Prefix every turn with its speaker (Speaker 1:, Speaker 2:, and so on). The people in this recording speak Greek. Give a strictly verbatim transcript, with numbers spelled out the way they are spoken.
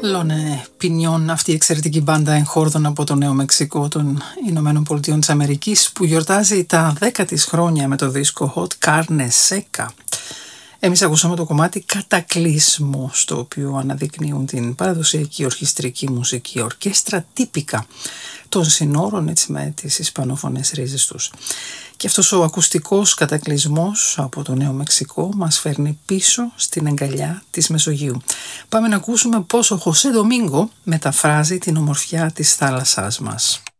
Speaker 1: Λόνε Πινιόν, αυτή η εξαιρετική μπάντα εγχόρδων από το Νέο Μεξικό των Ηνωμένων Πολιτειών της Αμερικής, που γιορτάζει τα δέκα της χρόνια με το δίσκο Hot Carne Seca. Εμείς ακούσαμε το κομμάτι Κατακλείσμο, στο οποίο αναδεικνύουν την παραδοσιακή ορχιστρική μουσική ορκέστρα τύπικα των συνόρων, έτσι, με τις ισπανόφωνες ρίζες τους. Και αυτός ο ακουστικός κατακλεισμός από το Νέο Μεξικό μας φέρνει πίσω στην αγκαλιά της Μεσογείου. Πάμε να ακούσουμε πώς ο Χωσέ Ντομίνγκο μεταφράζει την ομορφιά της θάλασσάς μας.